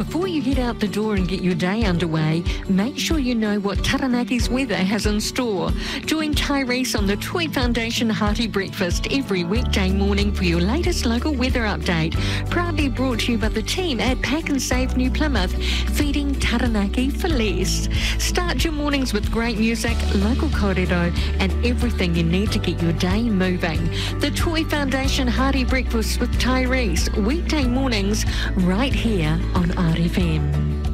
Before you head out the door and get your day underway, make sure you know what Taranaki's weather has in store. Join Tyrese on the Toy Foundation Hearty Breakfast every weekday morning for your latest local weather update. Proudly brought to you by the team at Pack and Save New Plymouth, feeding Taranaki for less. Start your mornings with great music, local kōrero, and everything you need to get your day moving. The Toy Foundation Hearty Breakfast with Tyrese, weekday mornings, right here on RFM.